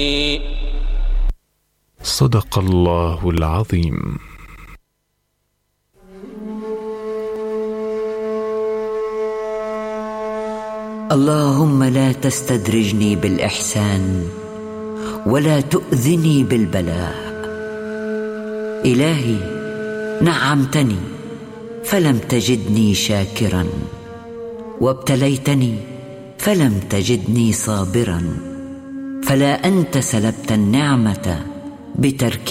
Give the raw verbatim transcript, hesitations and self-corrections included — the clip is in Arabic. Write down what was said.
صدق الله العظيم. اللهم لا تستدرجني بالإحسان ولا تؤذني بالبلاء. إلهي، نعمتني فلم تجدني شاكرا، وابتليتني فلم تجدني صابرا، فلا أنت سلبت النعمة بترك